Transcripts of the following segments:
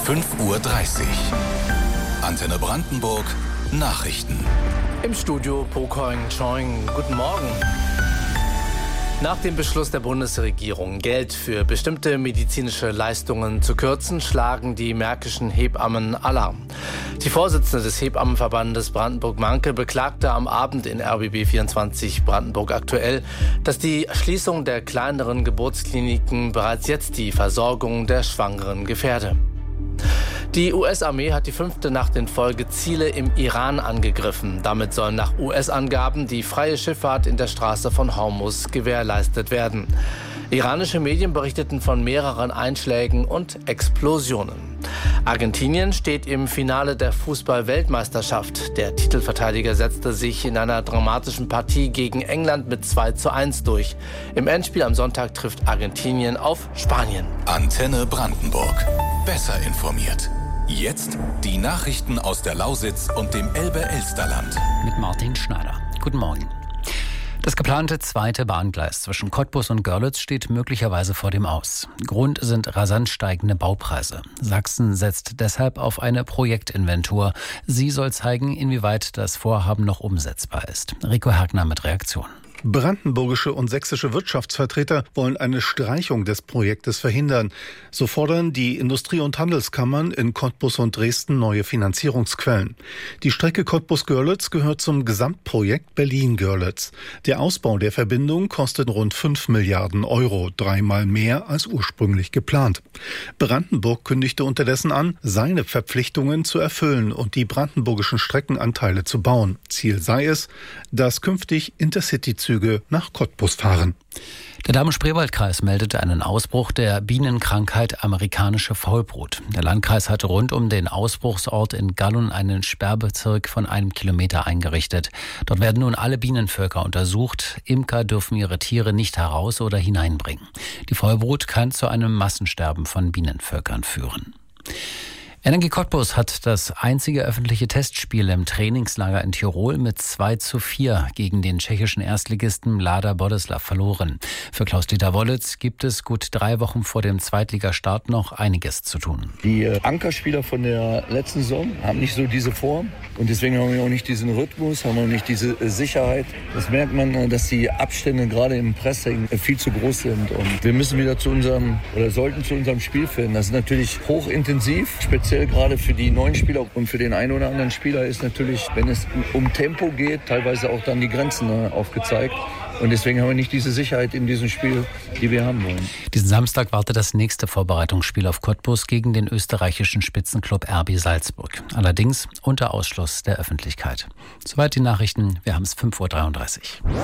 5:30 Uhr. Antenne Brandenburg Nachrichten. Im Studio Pokoing Choing. Guten Morgen. Nach dem Beschluss der Bundesregierung, Geld für bestimmte medizinische Leistungen zu kürzen, schlagen die märkischen Hebammen Alarm. Die Vorsitzende des Hebammenverbandes Brandenburg-Manke beklagte am Abend in RBB24 Brandenburg aktuell, dass die Schließung der kleineren Geburtskliniken bereits jetzt die Versorgung der Schwangeren gefährde. Die US-Armee hat die 5. Nacht in Folge Ziele im Iran angegriffen. Damit soll nach US-Angaben die freie Schifffahrt in der Straße von Hormuz gewährleistet werden. Iranische Medien berichteten von mehreren Einschlägen und Explosionen. Argentinien steht im Finale der Fußball-Weltmeisterschaft. Der Titelverteidiger setzte sich in einer dramatischen Partie gegen England mit 2:1 durch. Im Endspiel am Sonntag trifft Argentinien auf Spanien. Antenne Brandenburg. Besser informiert. Jetzt die Nachrichten aus der Lausitz und dem Elbe-Elsterland. Mit Martin Schneider. Guten Morgen. Das geplante zweite Bahngleis zwischen Cottbus und Görlitz steht möglicherweise vor dem Aus. Grund sind rasant steigende Baupreise. Sachsen setzt deshalb auf eine Projektinventur. Sie soll zeigen, inwieweit das Vorhaben noch umsetzbar ist. Rico Hergner mit Reaktion. Brandenburgische und sächsische Wirtschaftsvertreter wollen eine Streichung des Projektes verhindern. So fordern die Industrie- und Handelskammern in Cottbus und Dresden neue Finanzierungsquellen. Die Strecke Cottbus-Görlitz gehört zum Gesamtprojekt Berlin-Görlitz. Der Ausbau der Verbindung kostet rund 5 Milliarden Euro, 3-mal mehr als ursprünglich geplant. Brandenburg kündigte unterdessen an, seine Verpflichtungen zu erfüllen und die brandenburgischen Streckenanteile zu bauen. Ziel sei es, dass künftig Intercity-Züge nach Cottbus fahren. Der Dahme-Spreewald-Kreis meldete einen Ausbruch der Bienenkrankheit amerikanische Faulbrut. Der Landkreis hatte rund um den Ausbruchsort in Gallun einen Sperrbezirk von 1 Kilometer eingerichtet. Dort werden nun alle Bienenvölker untersucht. Imker dürfen ihre Tiere nicht heraus oder hineinbringen. Die Faulbrut kann zu einem Massensterben von Bienenvölkern führen. Energie Cottbus hat das einzige öffentliche Testspiel im Trainingslager in Tirol mit 2:4 gegen den tschechischen Erstligisten Lada Boleslav verloren. Für Klaus-Dieter Wollitz gibt es gut 3 Wochen vor dem Zweitligastart noch einiges zu tun. Die Ankerspieler von der letzten Saison haben nicht so diese Form und deswegen haben wir auch nicht diesen Rhythmus, haben auch nicht diese Sicherheit. Das merkt man, dass die Abstände gerade im Pressing viel zu groß sind und wir müssen wieder sollten zu unserem Spiel finden. Das ist natürlich hochintensiv, speziell gerade für die neuen Spieler und für den einen oder anderen Spieler ist natürlich, wenn es um Tempo geht, teilweise auch dann die Grenzen aufgezeigt. Und deswegen haben wir nicht diese Sicherheit in diesem Spiel, die wir haben wollen. Diesen Samstag wartet das nächste Vorbereitungsspiel auf Cottbus gegen den österreichischen Spitzenklub RB Salzburg. Allerdings unter Ausschluss der Öffentlichkeit. Soweit die Nachrichten. Wir haben es 5:33 Uhr.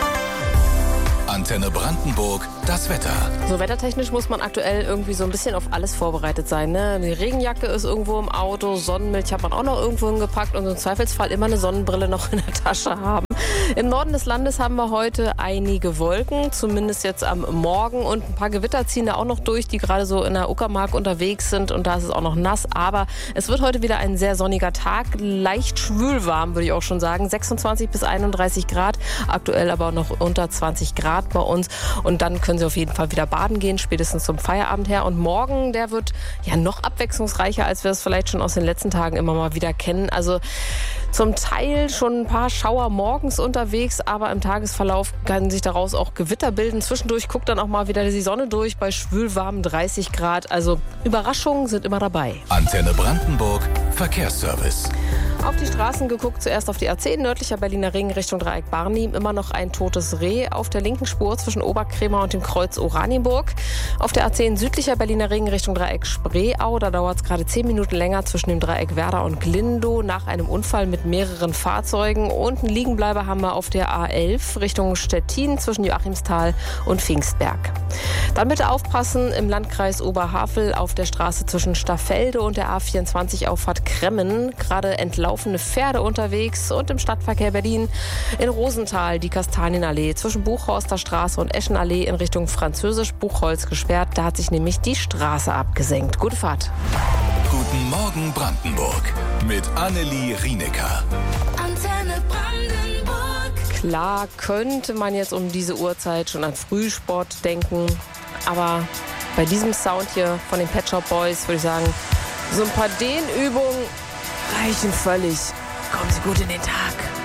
Antenne Brandenburg, das Wetter. So wettertechnisch muss man aktuell irgendwie so ein bisschen auf alles vorbereitet sein. Ne? Die Regenjacke ist irgendwo im Auto, Sonnenmilch hat man auch noch irgendwo hingepackt und im Zweifelsfall immer eine Sonnenbrille noch in der Tasche haben. Im Norden des Landes haben wir heute einige Wolken, zumindest jetzt am Morgen. Und ein paar Gewitter ziehen da auch noch durch, die gerade so in der Uckermark unterwegs sind. Und da ist es auch noch nass. Aber es wird heute wieder ein sehr sonniger Tag. Leicht schwülwarm, würde ich auch schon sagen. 26 bis 31 Grad. Aktuell aber noch unter 20 Grad bei uns. Und dann können Sie auf jeden Fall wieder baden gehen, spätestens zum Feierabend her. Und morgen, der wird ja noch abwechslungsreicher, als wir es vielleicht schon aus den letzten Tagen immer mal wieder kennen. Also zum Teil schon ein paar Schauer morgens unterwegs, aber im Tagesverlauf kann sich daraus auch Gewitter bilden. Zwischendurch guckt dann auch mal wieder die Sonne durch bei schwülwarmen 30 Grad. Also Überraschungen sind immer dabei. Antenne Brandenburg, Verkehrsservice. Auf die Straßen geguckt, zuerst auf die A10, nördlicher Berliner Ring Richtung Dreieck Barnim. Immer noch ein totes Reh auf der linken Spur zwischen Oberkrämer und dem Kreuz Oranienburg. Auf der A10 südlicher Berliner Ring Richtung Dreieck Spreeau. Da dauert es gerade 10 Minuten länger zwischen dem Dreieck Werder und Glindow nach einem Unfall mit mehreren Fahrzeugen. Und einen Liegenbleiber haben wir auf der A11 Richtung Stettin zwischen Joachimsthal und Pfingstberg. Dann bitte aufpassen im Landkreis Oberhavel auf der Straße zwischen Staffelde und der A24 Auffahrt Kremmen. Gerade entlaufene Pferde unterwegs und im Stadtverkehr Berlin in Rosenthal die Kastanienallee zwischen Buchhorster Straße und Eschenallee in Richtung Französisch Buchholz gesperrt. Da hat sich nämlich die Straße abgesenkt. Gute Fahrt. Guten Morgen Brandenburg mit Annelie Rienecker. Antenne Brandenburg. Klar könnte man jetzt um diese Uhrzeit schon an Frühsport denken, aber bei diesem Sound hier von den Pet Shop Boys würde ich sagen, So ein paar Dehnübungen reichen völlig. Kommen Sie gut in den Tag.